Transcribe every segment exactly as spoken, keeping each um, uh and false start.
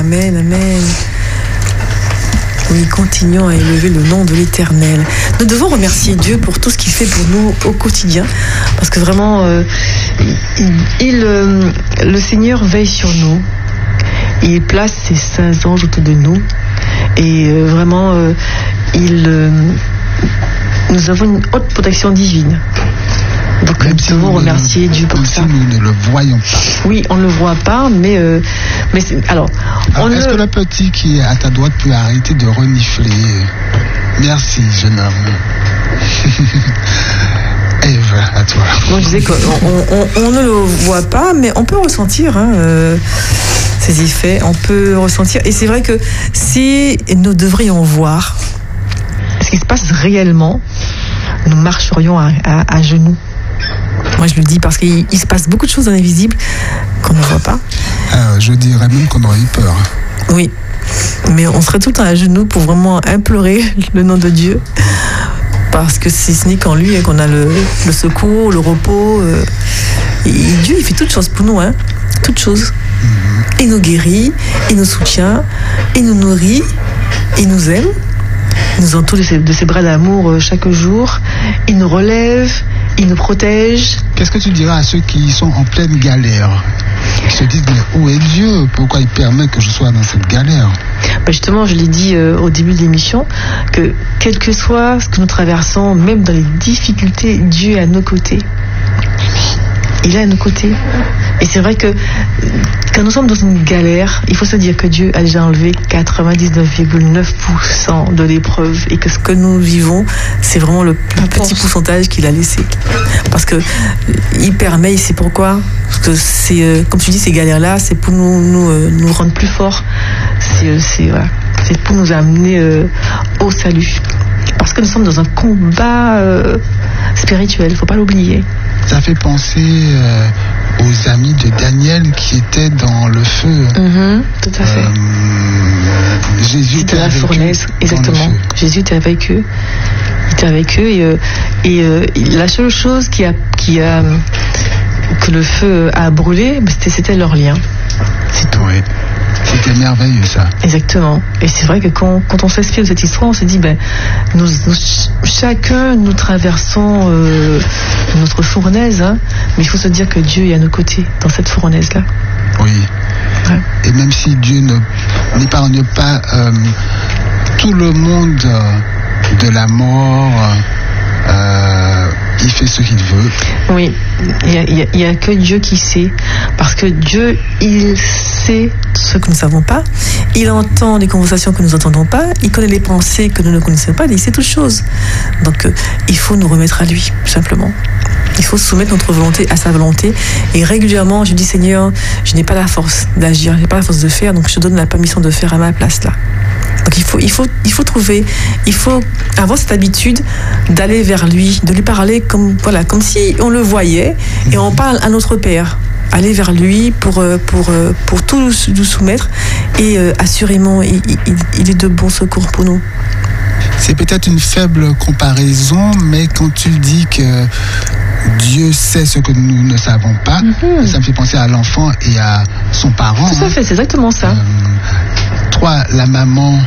Amen, amen. Oui, continuons à élever le nom de l'Éternel. Nous devons remercier Dieu pour tout ce qu'il fait pour nous au quotidien, parce que vraiment, euh, il, il, euh, le Seigneur veille sur nous. Il place ses saints anges autour de nous, et euh, vraiment, euh, il, euh, nous avons une haute protection divine. Donc Même nous si devons nous remercier ne, Dieu pour même ça. Si nous ne le voyons pas. Oui, on ne le voit pas, mais, euh, mais c'est, alors, alors on est-ce ne... que le petit qui est à ta droite peut arrêter de renifler? Merci, jeune homme. Eve, à toi. Bon, je disais qu'on on, on, on ne le voit pas, mais on peut ressentir hein, euh, ces effets, on peut ressentir. Et c'est vrai que si nous devrions voir ce qui se passe réellement, nous marcherions à, à, à genoux. Moi, je le dis parce qu'il il se passe beaucoup de choses dans l'invisible qu'on ne voit pas. Euh, je dirais même qu'on aurait eu peur. Oui, mais on serait tout le temps à genoux pour vraiment implorer le nom de Dieu. Parce que c'est ce n'est qu'en lui hein, qu'on a le, le secours, le repos. Euh, et Dieu, il fait toutes choses pour nous, hein, toutes choses. Mm-hmm. Il nous guérit, il nous soutient, il nous nourrit, il nous aime. Il nous entoure de ses, de ses bras d'amour euh, chaque jour. Il nous relève, il nous protège. Qu'est-ce que tu diras à ceux qui sont en pleine galère? Ils se disent, mais où est Dieu? Pourquoi il permet que je sois dans cette galère? Ben justement, je l'ai dit euh, au début de l'émission, que quel que soit ce que nous traversons, même dans les difficultés, Dieu est à nos côtés. Il est à nos côtés. Et c'est vrai que quand nous sommes dans une galère, il faut se dire que Dieu a déjà enlevé quatre-vingt-dix-neuf virgule neuf pour cent de l'épreuve et que ce que nous vivons, c'est vraiment le, le petit pourcentage qu'il a laissé. Parce que il permet, il sait pourquoi. Parce que c'est, euh, comme tu dis, ces galères-là, c'est pour nous, nous, euh, nous rendre plus forts. C'est, euh, c'est, voilà, c'est pour nous amener euh, au salut. Parce que nous sommes dans un combat euh, spirituel, il ne faut pas l'oublier. Ça fait penser euh, aux amis de Daniel qui étaient dans le feu. Mmh, tout à fait. Euh, Jésus était à la fournaise, exactement. Jésus était avec eux. Il était avec eux et, euh, et euh, la seule chose qui a, qui a, que le feu a brûlé, c'était, c'était leur lien. C'est tout. Oui. C'était merveilleux ça. Exactement. Et c'est vrai que quand, quand on s'inspire de cette histoire, on se dit, ben, nous, nous, chacun nous traversons euh, notre fournaise, hein, mais il faut se dire que Dieu est à nos côtés dans cette fournaise-là. Oui. Ouais. Et même si Dieu ne, n'épargne pas euh, tout le monde de la mort, euh, il fait ce qu'il veut. Oui, il n'y a, a, a que Dieu qui sait. Parce que Dieu, il sait ce que nous ne savons pas. Il entend les conversations que nous n'entendons pas. Il connaît les pensées que nous ne connaissons pas. Il sait toutes choses. Donc, euh, il faut nous remettre à lui, tout simplement. Il faut soumettre notre volonté à sa volonté. Et régulièrement, je dis, Seigneur, je n'ai pas la force d'agir, je n'ai pas la force de faire, donc je te donne la permission de faire à ma place là. Donc il faut, il faut, il faut trouver, il faut avoir cette habitude d'aller vers lui, de lui parler comme, voilà, comme si on le voyait et on parle à notre Père. Aller vers lui pour, pour, pour tout nous soumettre et euh, assurément, il, il, il est de bon secours pour nous. C'est peut-être une faible comparaison, mais quand tu dis que Dieu sait ce que nous ne savons pas, mm-hmm. ça me fait penser à l'enfant et à son parent. Tout à fait, c'est exactement ça. Euh, toi, la maman,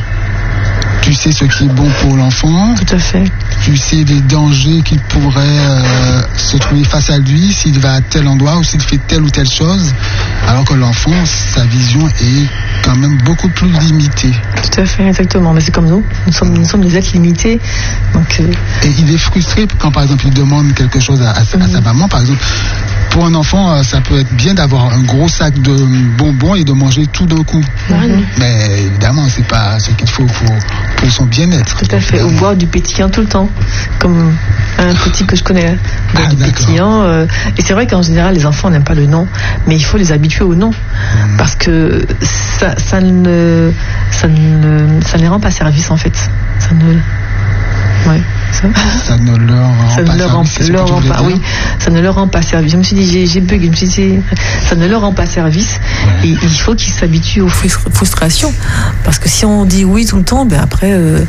tu sais ce qui est bon pour l'enfant. Tout à fait. Tu sais les dangers qu'il pourrait euh, se trouver face à lui s'il va à tel endroit ou s'il fait telle ou telle chose. Alors que l'enfant, sa vision est quand même beaucoup plus limitée. Tout à fait, exactement. Mais c'est comme nous. Nous sommes, nous sommes des êtres limités. Donc, euh... Et il est frustré quand, par exemple, il demande quelque chose à, à, mm-hmm. à sa maman. Par exemple, pour un enfant, ça peut être bien d'avoir un gros sac de bonbons et de manger tout d'un coup. Mm-hmm. Mais évidemment, c'est pas ce qu'il faut pour, pour son bien-être. Tout à fait. Ou boire du pétillant tout le temps. Comme un petit que je connais. Ah, du d'accord. pétillant. Euh, et c'est vrai qu'en général, les enfants n'aiment pas le non. Mais il faut les habituer au non. Mm. Parce que ça, ça, ne, ça, ne, ça ne les rend pas service, en fait. Ça ne... Ouais. Ça, ça ne leur rend ça pas ne leur rend, service. Leur rend pas, oui, ça ne leur rend pas service. Je me suis dit, j'ai, j'ai bugué, je me suis dit, ça ne leur rend pas service. Ouais. Et il faut qu'ils s'habituent aux frustrations. Parce que si on dit oui tout le temps, ben après, euh,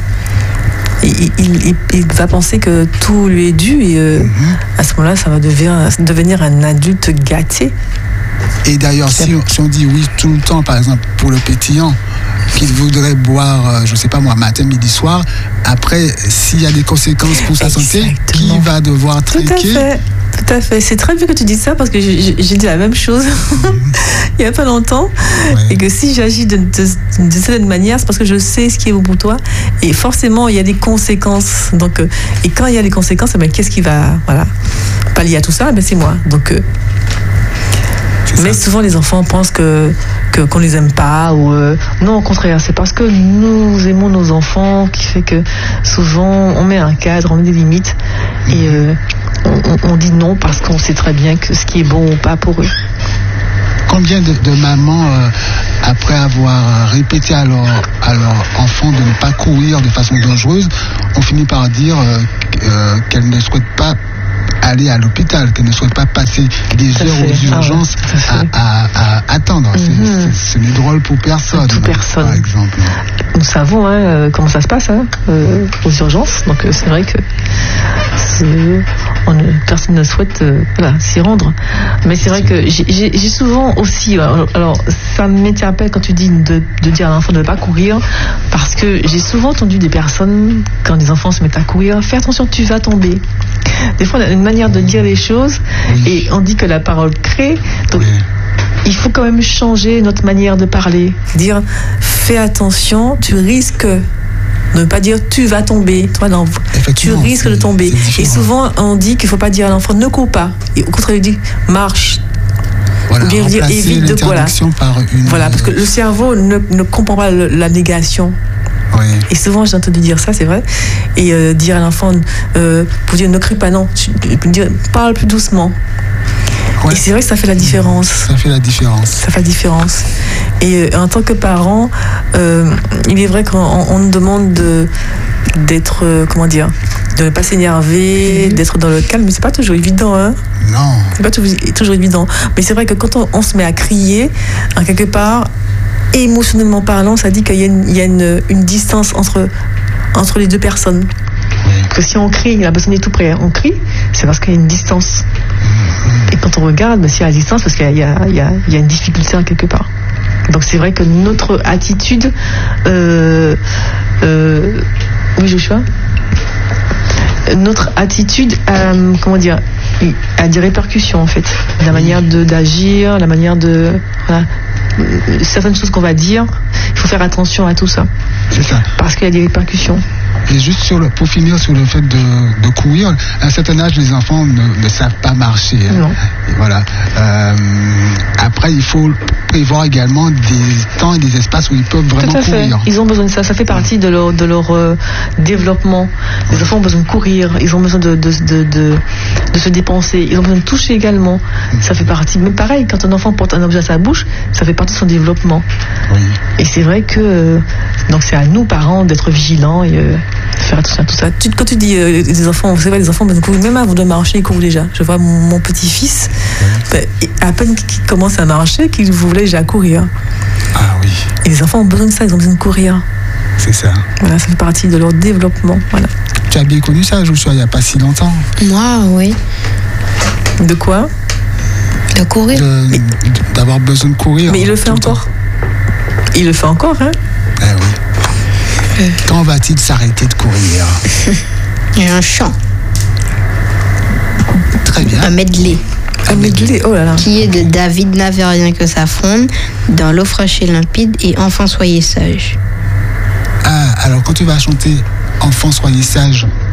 il, il, il, il va penser que tout lui est dû. Et euh, mm-hmm. à ce moment-là, ça va devenir, devenir un adulte gâté. Et d'ailleurs, si on, si on dit oui tout le temps, par exemple, pour le pétillant, qu'il voudrait boire, euh, je ne sais pas moi, matin, midi, soir, après, s'il y a des conséquences pour sa Exactement. santé, qui va devoir trinquer? Tout à fait. Tout à fait. C'est très bien que tu dises ça parce que j'ai, j'ai dit la même chose il n'y a pas longtemps. Ouais. Et que si j'agis de, de, de cette manière, c'est parce que je sais ce qui est bon pour toi. Et forcément, il y a des conséquences. Donc, euh, et quand il y a des conséquences, eh bien, qu'est-ce qui va voilà, pallier à tout ça? Eh bien, c'est moi. Donc, euh, mais souvent, les enfants pensent que, que qu'on les aime pas ou euh, non, au contraire, c'est parce que nous aimons nos enfants qui fait que souvent on met un cadre, on met des limites et euh, on, on dit non parce qu'on sait très bien que ce qui est bon ou pas pour eux. Combien de, de mamans, euh, après avoir répété à leur, à leur enfant de ne pas courir de façon dangereuse, ont fini par dire euh, euh, qu'elles ne souhaitent pas aller à l'hôpital, qu'elle ne souhaite pas passer des Tout heures fait. aux urgences ah ouais, à, à, à attendre. Mm-hmm. C'est, c'est, ce n'est drôle pour personne. Tout personne. Par exemple. Nous savons hein, comment ça se passe hein, euh, aux urgences, donc euh, c'est vrai que c'est, on ne, personne ne souhaite euh, voilà, s'y rendre. Mais c'est vrai que j'ai, j'ai, j'ai souvent aussi, alors, alors ça m'interpelle quand tu dis de, de dire à l'enfant de ne pas courir, parce que j'ai souvent entendu des personnes, quand des enfants se mettent à courir, fais attention, tu vas tomber. Des fois, on a une manière de dire les choses Oui. et on dit que la parole crée. Donc, Oui. il faut quand même changer notre manière de parler. Dire, fais attention, tu risques. Ne pas dire, tu vas tomber. Toi, non, tu risques de tomber. Et souvent, on dit qu'il ne faut pas dire à l'enfant, ne cours pas. Et au contraire, il dit, marche. Voilà, Ou bien dire, évite de voilà. Par une... Voilà, parce que le cerveau ne, ne comprend pas le, la négation. Oui. Et souvent, j'ai entendu dire ça, c'est vrai. Et euh, dire à l'enfant, euh, pour dire ne crie pas, non, tu, dire, parle plus doucement. Ouais. Et c'est vrai que ça fait la différence. Ça fait la différence. Ça fait la différence. Et euh, en tant que parent, euh, il est vrai qu'on on nous demande de, d'être, euh, comment dire, de ne pas s'énerver, mmh. d'être dans le calme, mais c'est pas toujours évident, hein. Non. C'est pas toujours, toujours évident. Mais c'est vrai que quand on, on se met à crier, hein, quelque part, émotionnellement parlant, ça dit qu'il y a une, il y a une, une distance entre, entre les deux personnes. Oui. Que si on crie, la personne est tout près, on crie, c'est parce qu'il y a une distance. Et quand on regarde, ben, s'il y a la distance, parce qu'il y a, il y a, il y a une difficulté en quelque part. Donc c'est vrai que notre attitude, euh, euh, oui Joshua, notre attitude, a, comment dire, a des répercussions en fait, la manière de d'agir, la manière de, voilà, certaines choses qu'on va dire, il faut faire attention à tout ça. C'est ça. Parce qu'il y a des répercussions. Et juste sur le, pour finir sur le fait de, de courir, à un certain âge, les enfants ne, ne savent pas marcher. Hein. Non. Et voilà. Euh, après, il faut prévoir également des temps et des espaces où ils peuvent vraiment Tout à fait. courir. Ils ont besoin de ça. Ça fait partie de leur, de leur euh, développement. Les ouais. enfants ont besoin de courir. Ils ont besoin de, de, de, de, de se dépenser. Ils ont besoin de toucher également. Mmh. Ça fait partie. Mais pareil, quand un enfant porte un objet à sa bouche, ça fait partie de son développement. Oui. Et c'est vrai que euh, donc c'est à nous, parents, d'être vigilants et euh, faire attention à tout ça. Tu, quand tu dis euh, les enfants, vous savez, les enfants, même avant de marcher, ils courent déjà. Je vois mon, mon petit-fils, oui. ben, à peine qu'il commence à marcher, qu'il voulait déjà courir. Ah oui. Et les enfants ont besoin de ça, ils ont besoin de courir. C'est ça. Voilà, ça fait partie de leur développement. Voilà. Tu as bien connu ça, Joshua, il n'y a pas si longtemps? Moi, oui. De quoi? De courir. De, mais, d'avoir besoin de courir. Mais il le fait encore. Il le fait encore, hein? Eh oui. Quand va-t-il s'arrêter de courir? Il y a un chant. Très bien. Un medley. Un medley, oh là là. Qui est de David n'avait rien que ça fonde, dans l'eau fraîche et limpide et Enfants soyez sages. Ah, alors quand tu vas chanter Enfants soyez sages,